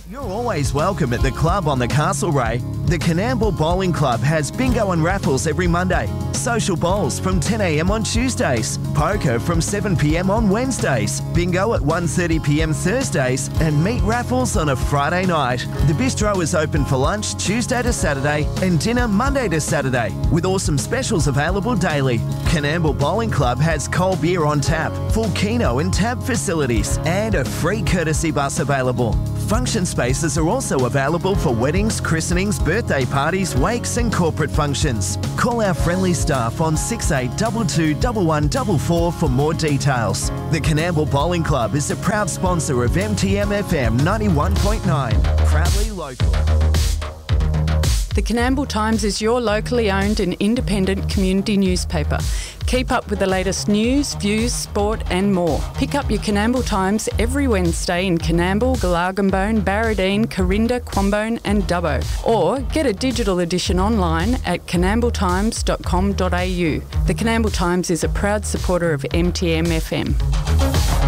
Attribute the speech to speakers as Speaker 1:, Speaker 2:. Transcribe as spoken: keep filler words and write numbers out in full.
Speaker 1: You're always welcome at the club on the Castlereagh. The Coonamble Bowling Club has bingo and raffles every Monday, social bowls from ten a m on Tuesdays, poker from seven p m on Wednesdays, bingo at one thirty p m Thursdays, and meat raffles on a Friday night. The bistro is open for lunch Tuesday to Saturday and dinner Monday to Saturday, with awesome specials available daily. Coonamble Bowling Club has cold beer on tap, full keno and tab facilities, and a free courtesy bus available. Function spaces are also available for weddings, christenings, birthday parties, wakes and corporate functions. Call our friendly staff on six eight two two one one four four for more details. The Coonamble Bowling Club is a proud sponsor of M T M F M ninety-one point nine, proudly local.
Speaker 2: The Coonamble Times is your locally owned and independent community newspaper. Keep up with the latest news, views, sport and more. Pick up your Coonamble Times every Wednesday in Coonamble, Galargambone, Barradine, Corinda, Quambone and Dubbo. Or get a digital edition online at coonamble times dot com dot a u. The Coonamble Times is a proud supporter of M T M F M.